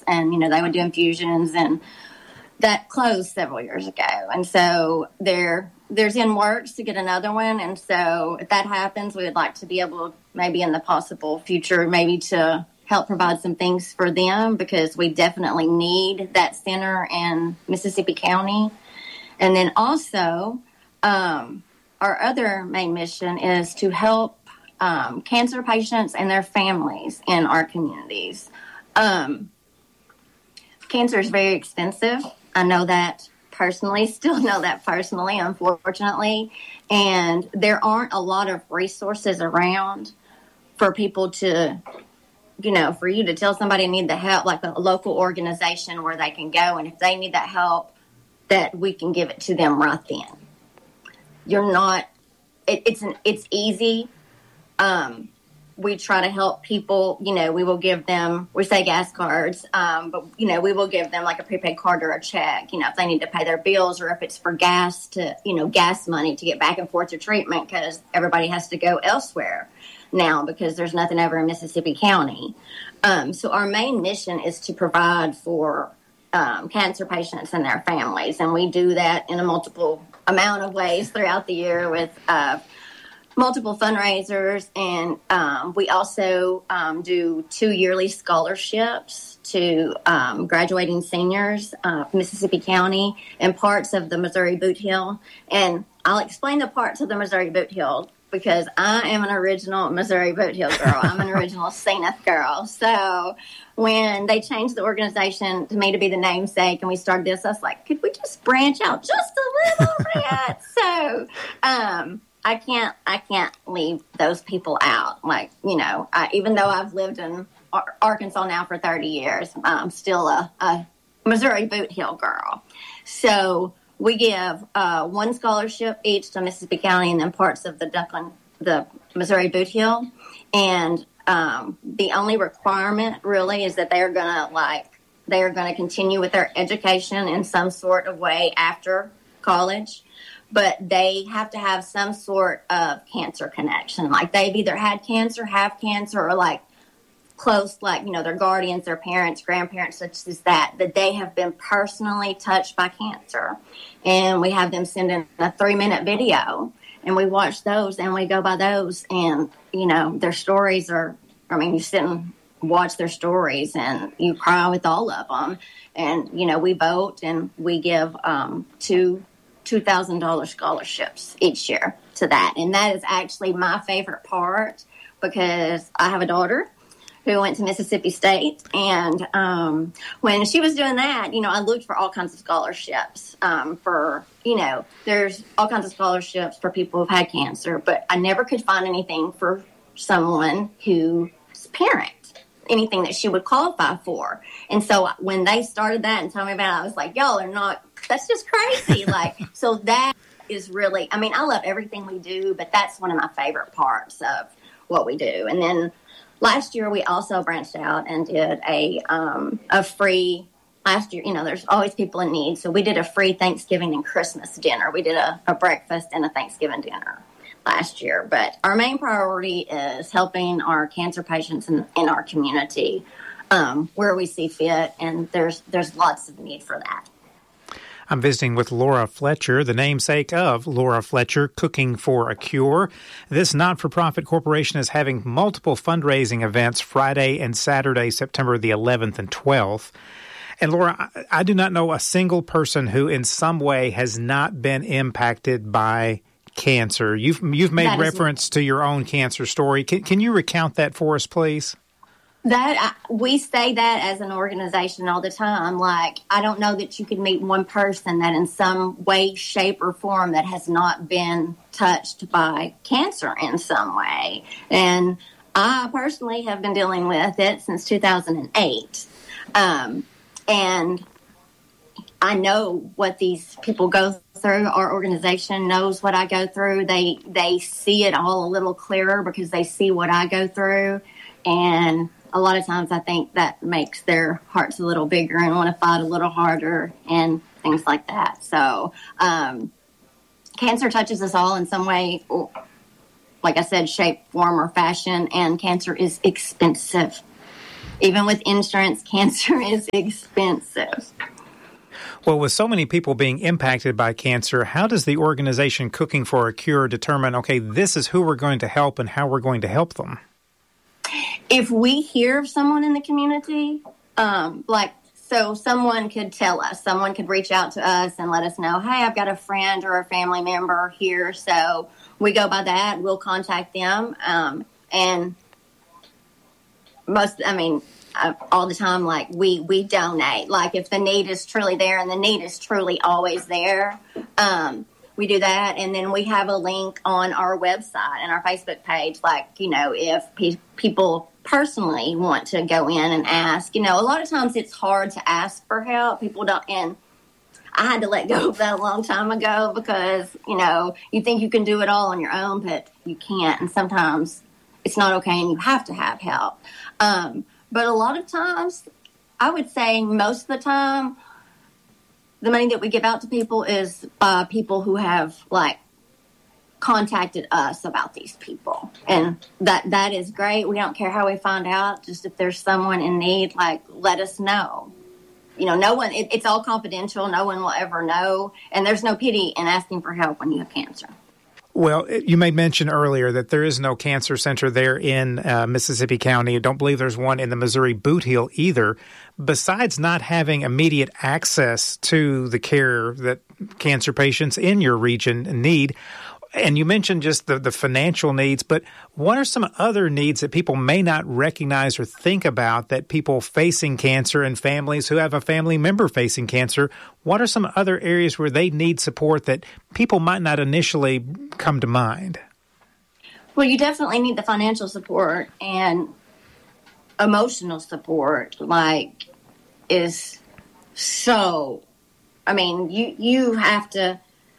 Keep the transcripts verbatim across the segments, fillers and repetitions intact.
and, you know, they would do infusions, and that closed several years ago. And so there, there's in works to get another one. And so if that happens, we would like to be able, maybe in the possible future, maybe to help provide some things for them, because we definitely need that center in Mississippi County. And then also, um, our other main mission is to help um, cancer patients and their families in our communities. Um, cancer is very expensive. I know that personally, still know that personally, unfortunately. And there aren't a lot of resources around for people to, you know, for you to tell somebody need the help, like a local organization where they can go. And if they need that help, that we can give it to them right then. You're not, it, it's an, it's easy. Um, we try to help people, you know, we will give them, we say gas cards, um, but, you know, we will give them like a prepaid card or a check, you know, if they need to pay their bills, or if it's for gas to, you know, gas money to get back and forth to treatment, because everybody has to go elsewhere now because there's nothing over in Mississippi County. Um, so our main mission is to provide for um, cancer patients and their families, and we do that in a multiple amount of ways throughout the year with uh, multiple fundraisers, and um, we also um, do two yearly scholarships to um, graduating seniors of uh, Mississippi County and parts of the Missouri Boot Hill. And I'll explain the parts of the Missouri Boot Hill because I am an original Missouri Boot Hill girl. I'm an original Zenith girl. So when they changed the organization to me to be the namesake and we started this, I was like, could we just branch out just a little bit? So um, I can't I can't leave those people out. Like, you know, I, even though I've lived in Ar- Arkansas now for thirty years, I'm still a, a Missouri Boot Hill girl. So we give uh, one scholarship each to Mississippi County and then parts of the Duncan, the Missouri Boot Hill. And um, the only requirement really is that they are going to like, they are going to continue with their education in some sort of way after college, but they have to have some sort of cancer connection. Like they've either had cancer, have cancer, or like close, like, you know, their guardians, their parents, grandparents, such as that, that they have been personally touched by cancer. And we have them send in a three-minute video, and we watch those, and we go by those, and, you know, their stories are, I mean, you sit and watch their stories, and you cry with all of them. And, you know, we vote, and we give um, two two thousand dollars scholarships each year to that. And that is actually my favorite part because I have a daughter who went to Mississippi State. And um, when she was doing that, you know, I looked for all kinds of scholarships um, for, you know, there's all kinds of scholarships for people who've had cancer, but I never could find anything for someone who's parent, anything that she would qualify for. And so when they started that and told me about it, I was like, y'all are not, that's just crazy. Like, so that is really, I mean, I love everything we do, but that's one of my favorite parts of what we do. And then last year, we also branched out and did a um, a free, last year, you know, there's always people in need. So we did a free Thanksgiving and Christmas dinner. We did a, a breakfast and a Thanksgiving dinner last year. But our main priority is helping our cancer patients in, in our community um, where we see fit. And there's there's lots of need for that. I'm visiting with Laura Fletcher, the namesake of Laura Fletcher Cooking for a Cure. This not-for-profit corporation is having multiple fundraising events Friday and Saturday, September the eleventh and twelfth. And Laura, I, I do not know a single person who in some way has not been impacted by cancer. You've you've made that reference is- to your own cancer story. Can, can you recount that for us, please? That I, we say that as an organization all the time. Like, I don't know that you could meet one person that in some way, shape, or form that has not been touched by cancer in some way. And I personally have been dealing with it since two thousand eight. Um, and I know what these people go through. Our organization knows what I go through. They, they see it all a little clearer because they see what I go through. And a lot of times I think that makes their hearts a little bigger and want to fight a little harder and things like that. So um, cancer touches us all in some way, like I said, shape, form, or fashion, and cancer is expensive. even with insurance, cancer is expensive. Well, with so many people being impacted by cancer, how does the organization Cooking for a Cure determine, okay, this is who we're going to help and how we're going to help them? If we hear of someone in the community, um, like, so someone could tell us, someone could reach out to us and let us know, hey, I've got a friend or a family member here. So we go by that. We'll contact them. Um, and most, I mean, uh, all the time, like we, we donate. Like if the need is truly there, and the need is truly always there, um, we do that. And then we have a link on our website and our Facebook page. Like, you know, if pe- people personally want to go in and ask, you know, a lot of times it's hard to ask for help. People don't, and I had to let go of that a long time ago because, you know, you think you can do it all on your own, but you can't. And sometimes it's not okay and you have to have help. Um, but a lot of times, I would say most of the time, the money that we give out to people is uh, people who have, like, contacted us about these people. And that that is great. We don't care how we find out. Just if there's someone in need, like, let us know. You know, no one, it, it's all confidential. No one will ever know. And there's no pity in asking for help when you have cancer. Well, you made mention earlier that there is no cancer center there in uh, Mississippi County. I don't believe there's one in the Missouri Boot Heel either. Besides not having immediate access to the care that cancer patients in your region need, and you mentioned just the, the financial needs, but what are some other needs that people may not recognize or think about that people facing cancer and families who have a family member facing cancer, what are some other areas where they need support that people might not initially come to mind? Well, you definitely need the financial support, and emotional support, like, is so, I mean, you, you have to,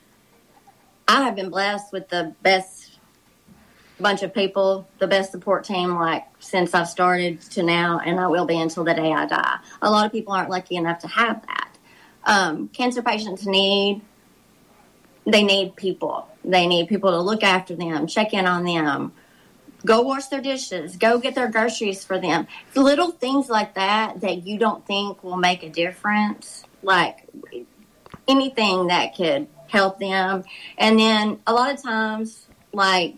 I have been blessed with the best bunch of people, the best support team, like, since I've started to now, and I will be until the day I die. A lot of people aren't lucky enough to have that. Um, cancer patients need, they need people. They need people to look after them, check in on them, go wash their dishes, go get their groceries for them. Little things like that that you don't think will make a difference, like anything that could help them. And then a lot of times, like,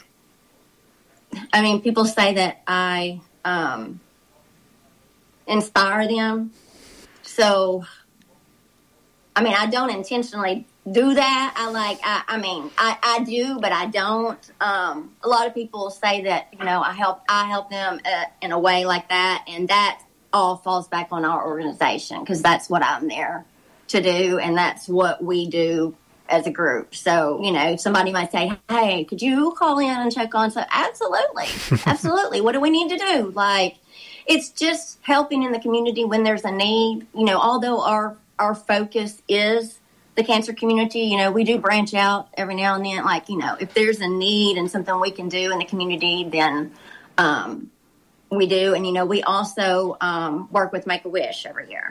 I mean, people say that I um, inspire them. So, I mean, I don't intentionally do that. I like, I, I mean, I, I do, but I don't. Um, a lot of people say that, you know, I help, I help them uh, in a way like that. And that all falls back on our organization because that's what I'm there to do. And that's what we do as a group. So, you know, somebody might say, hey, could you call in and check on? So absolutely. Absolutely. What do we need to do? Like, it's just helping in the community when there's a need. You know, although our, our focus is the cancer community, you know, we do branch out every now and then. Like, you know, if there's a need and something we can do in the community, then um, we do. And, you know, we also um, work with Make-A-Wish every year.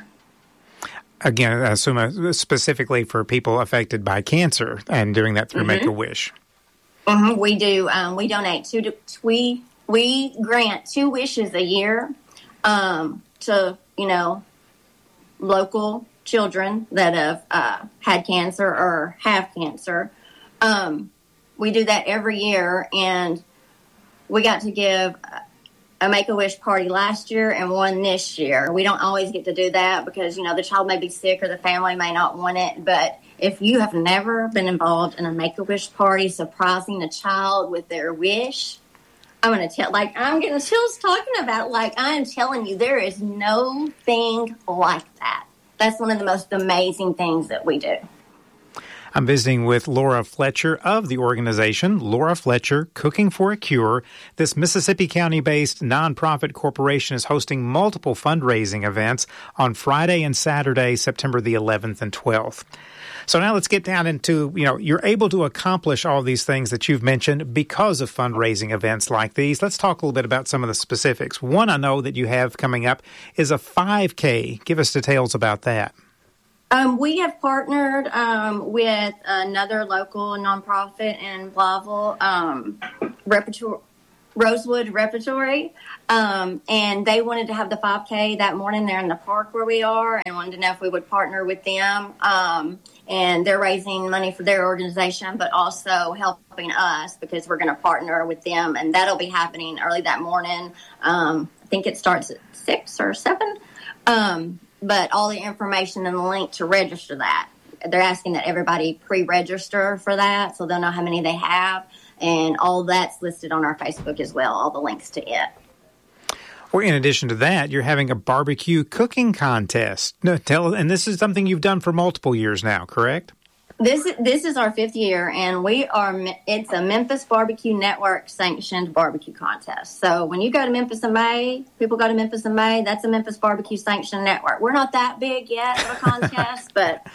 Again, I assume specifically for people affected by cancer and doing that through mm-hmm. Make-A-Wish. Mm-hmm. We do. Um, we donate two. We we grant two wishes a year um, to, you know, local children that have uh, had cancer or have cancer. Um, we do that every year, and we got to give a Make-A-Wish party last year and one this year. We don't always get to do that because, you know, the child may be sick or the family may not want it. But if you have never been involved in a Make-A-Wish party, surprising a child with their wish, I'm going to tell, like, I'm getting chills talking about it. Like, I am telling you, there is no thing like that. That's one of the most amazing things that we do. I'm visiting with Laura Fletcher of the organization, Laura Fletcher Cooking for a Cure. This Mississippi County-based nonprofit corporation is hosting multiple fundraising events on Friday and Saturday, September the eleventh and twelfth. So now let's get down into, you know, you're able to accomplish all these things that you've mentioned because of fundraising events like these. Let's talk a little bit about some of the specifics. One I know that you have coming up is a five K. Give us details about that. Um, we have partnered um, with another local nonprofit in Blytheville, um, Repertoire, Rosewood Repertory, um, and they wanted to have the five K that morning there in the park where we are, and wanted to know if we would partner with them. Um, and they're raising money for their organization, but also helping us because we're going to partner with them, and that'll be happening early that morning. Um, I think it starts at six or seven. Um, but all the information and the link to register that, they're asking that everybody pre-register for that, so they'll know how many they have. And all that's listed on our Facebook as well, all the links to it. Well, in addition to that, you're having a barbecue cooking contest. No, tell, and this is something you've done for multiple years now, correct? This this is our fifth year, and we are. It's a Memphis Barbecue Network sanctioned barbecue contest. So when you go to Memphis in May, people go to Memphis in May. That's a Memphis Barbecue Sanctioned Network. We're not that big yet of a contest, but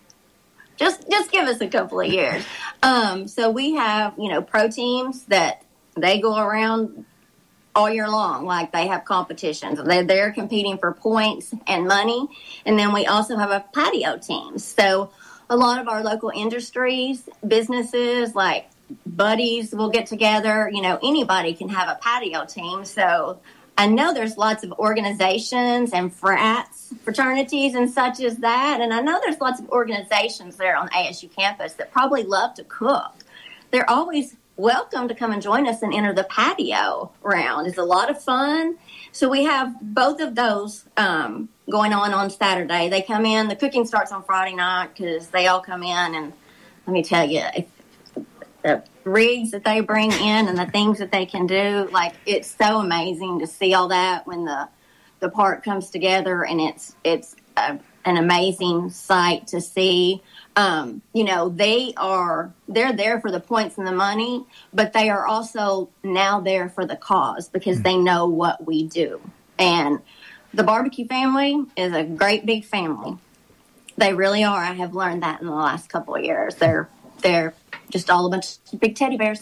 just just give us a couple of years. Um, so we have you know pro teams that they go around all year long, like they have competitions. They're they're competing for points and money, and then we also have a patio team. So a lot of our local industries, businesses like Buddies will get together. You know, anybody can have a patio team. So I know there's lots of organizations and frats, fraternities and such as that. And I know there's lots of organizations there on A S U campus that probably love to cook. They're always welcome to come and join us and enter the patio round. It's a lot of fun. So we have both of those um, going on on Saturday. They come in. The cooking starts on Friday night because they all come in. And let me tell you, if the rigs that they bring in and the things that they can do, like, it's so amazing to see all that when the the park comes together. And it's it's a, an amazing sight to see. Um, you know, they are, they're there for the points and the money, but they are also now there for the cause because they know what we do. And the barbecue family is a great big family. They really are. I have learned that in the last couple of years. They're, they're just all a bunch of big teddy bears.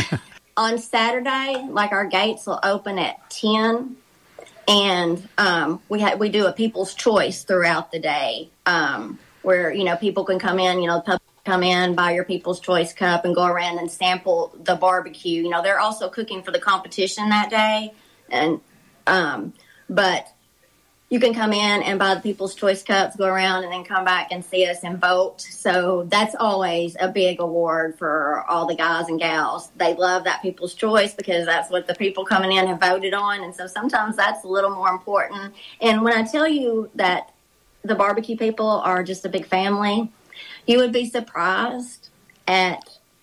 On Saturday, like, our gates will open at ten, and um, we ha- we do a people's choice throughout the day. Um, where, you know, people can come in, you know, the public come in, buy your People's Choice cup and go around and sample the barbecue. You know, they're also cooking for the competition that day. And, um, but you can come in and buy the People's Choice cups, go around and then come back and see us and vote. So that's always a big award for all the guys and gals. They love that People's Choice because that's what the people coming in have voted on. And so sometimes that's a little more important. And when I tell you that the barbecue people are just a big family, you would be surprised at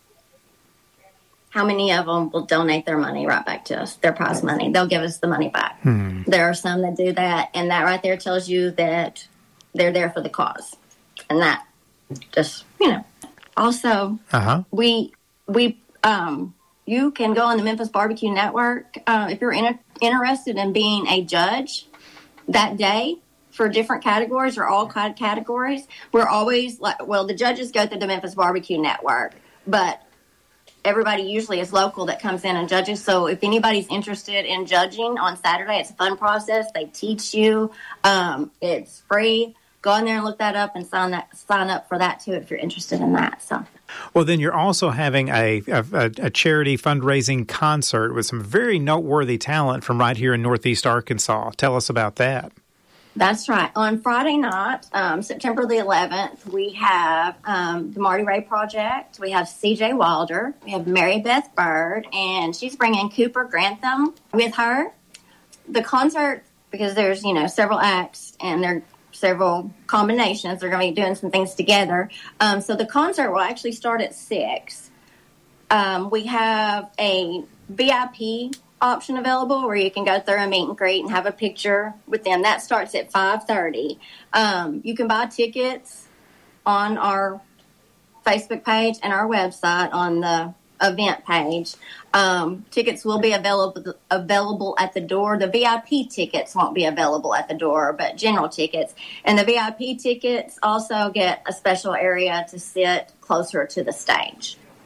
how many of them will donate their money right back to us, their prize money. They'll give us the money back. Hmm. There are some that do that, and that right there tells you that they're there for the cause. And that just, you know. Also, uh-huh. we, we, um, you can go on the Memphis Barbecue Network uh, if you're in, interested in being a judge that day for different categories or all categories. We're always like, well, the judges go through the Memphis Barbecue Network, but everybody usually is local that comes in and judges. So if anybody's interested in judging on Saturday, it's a fun process. They teach you. Um, it's free. Go in there and look that up and sign that sign up for that too if you're interested in that. So. Well, then you're also having a, a, a charity fundraising concert with some very noteworthy talent from right here in Northeast Arkansas. Tell us about that. That's right. On Friday night, um, September the eleventh, we have um, the Marty Ray Project. We have C J Wilder. We have Mary Beth Bird, and she's bringing Cooper Grantham with her. The concert, because there's, you know, several acts and there are several combinations. They're going to be doing some things together. Um, so the concert will actually start at six. Um, we have a V I P option available where you can go through a meet and greet and have a picture with them. That starts at five thirty. Um, you can buy tickets on our Facebook page and our website on the event page. Um, tickets will be available available at the door. The V I P tickets won't be available at the door, but general tickets. And the V I P tickets also get a special area to sit closer to the stage.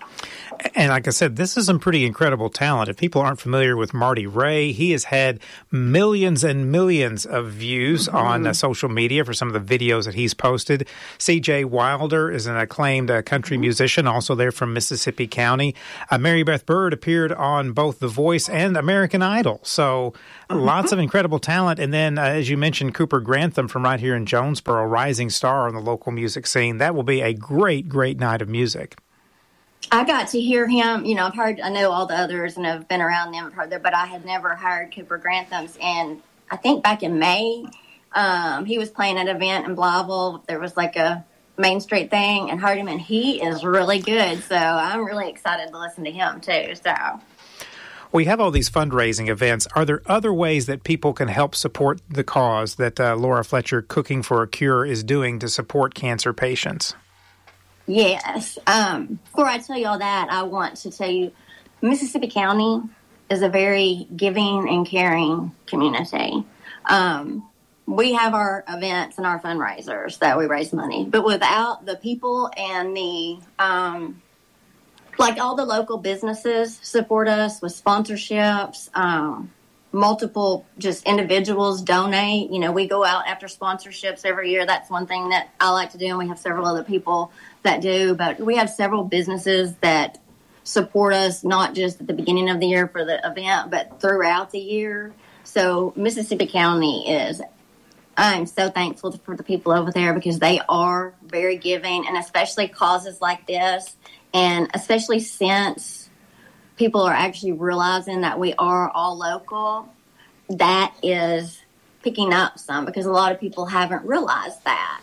And like I said, this is some pretty incredible talent. If people aren't familiar with Marty Ray, he has had millions and millions of views mm-hmm. on uh, social media for some of the videos that he's posted. C J Wilder is an acclaimed uh, country mm-hmm. musician, also there from Mississippi County. Uh, Mary Beth Bird appeared on both The Voice and American Idol. So mm-hmm. lots of incredible talent. And then, uh, as you mentioned, Cooper Grantham from right here in Jonesboro, rising star on the local music scene. That will be a great, great night of music. I got to hear him, you know, I've heard, I know all the others and have been around them, but I had never heard Cooper Grantham's. And I think back in May, um, he was playing at an event in Blytheville. There was like a Main Street thing, and heard him, and he is really good. So I'm really excited to listen to him too. So we have all these fundraising events. Are there other ways that people can help support the cause that uh, Laura Fletcher Cooking for a Cure is doing to support cancer patients? Yes. Um, before I tell you all that, I want to tell you Mississippi County is a very giving and caring community. Um, we have our events and our fundraisers that we raise money, but without the people and the, um, like all the local businesses support us with sponsorships, um, multiple just individuals donate. You know, we go out after sponsorships every year. That's one thing that I like to do, and we have several other people that do. But we have several businesses that support us, not just at the beginning of the year for the event, but throughout the year. So Mississippi County is, I'm so thankful for the people over there because they are very giving, and especially causes like this, and especially since people are actually realizing that we are all local, that is picking up some because a lot of people haven't realized that.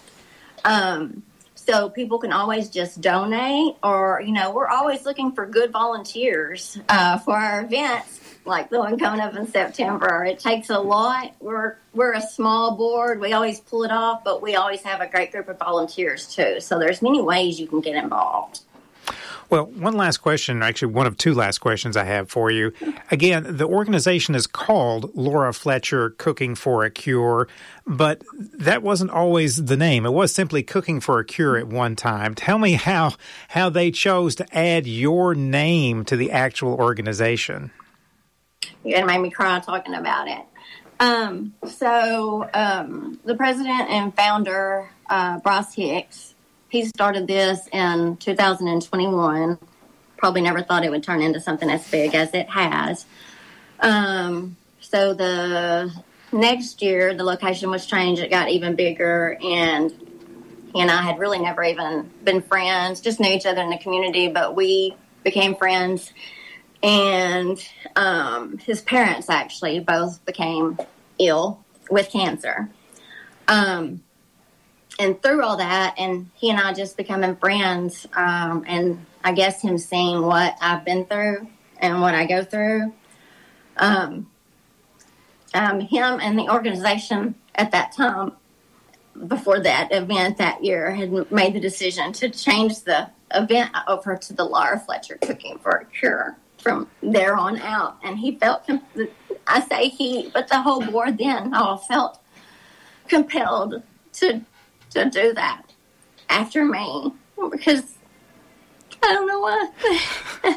Um, so people can always just donate, or, you know, we're always looking for good volunteers uh, for our events, like the one coming up in September. It takes a lot. We're we're a small board. We always pull it off, but we always have a great group of volunteers too. So there's many ways you can get involved. Well, one last question, actually one of two last questions I have for you. Again, the organization is called Laura Fletcher Cooking for a Cure, but that wasn't always the name. It was simply Cooking for a Cure at one time. Tell me how how they chose to add your name to the actual organization. You're going to make me cry talking about it. Um, so um, the president and founder, uh, Bryce Hicks, he started this in two thousand twenty-one. Probably never thought it would turn into something as big as it has. Um, so the next year, the location was changed. It got even bigger, and he and I had really never even been friends, just knew each other in the community, but we became friends. And um, his parents actually both became ill with cancer. Um And through all that, and he and I just becoming friends, um, and I guess him seeing what I've been through and what I go through, um, um, him and the organization at that time, before that event that year, had made the decision to change the event over to the Laura Fletcher Cooking for a Cure from there on out. And he felt, I say he, but the whole board then all felt compelled to to do that after me, because I don't know why.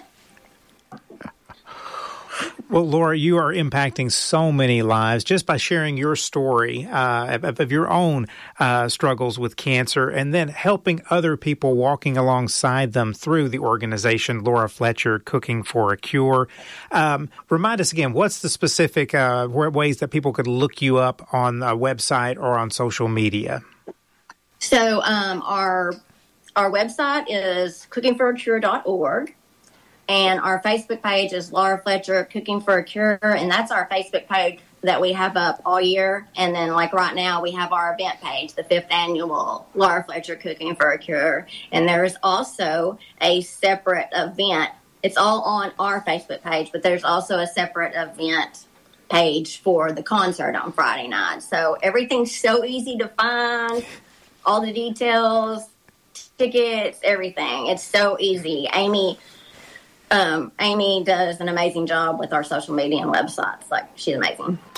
Well, Laura, you are impacting so many lives just by sharing your story uh, of, of your own uh, struggles with cancer, and then helping other people, walking alongside them through the organization Laura Fletcher Cooking for a Cure. Um, remind us again, what's the specific uh, ways that people could look you up on a website or on social media? So um, our our website is cooking for a cure dot org, and our Facebook page is Laura Fletcher Cooking for a Cure, and that's our Facebook page that we have up all year. And then, like right now, we have our event page, the fifth annual Laura Fletcher Cooking for a Cure, and there is also a separate event. It's all on our Facebook page, but there's also a separate event page for the concert on Friday night. So everything's so easy to find. All the details, tickets, everything. It's so easy. Amy um, Amy does an amazing job with our social media and websites. Like, she's amazing.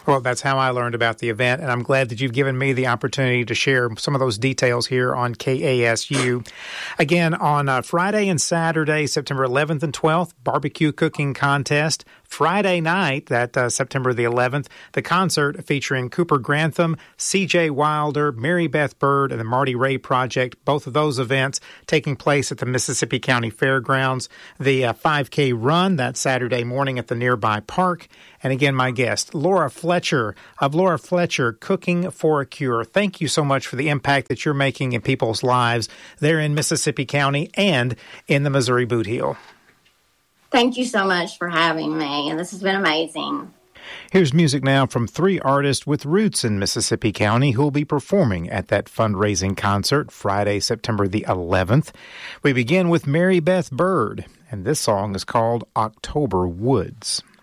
Well, that's how I learned about the event, and I'm glad that you've given me the opportunity to share some of those details here on K A S U. Again, on uh, Friday and Saturday, September eleventh and twelfth, barbecue cooking contest. Friday night, that uh, September the eleventh, the concert featuring Cooper Grantham, C J Wilder, Mary Beth Bird, and the Marty Ray Project. Both of those events taking place at the Mississippi County Fairgrounds. The uh, five K run that Saturday morning at the nearby park. And again, my guest, Laura Fletcher of Laura Fletcher Cooking for a Cure. Thank you so much for the impact that you're making in people's lives there in Mississippi County and in the Missouri Boot Heel. Thank you so much for having me, and this has been amazing. Here's music now from three artists with roots in Mississippi County who will be performing at that fundraising concert Friday, September the eleventh. We begin with Mary Beth Bird, and this song is called October Woods.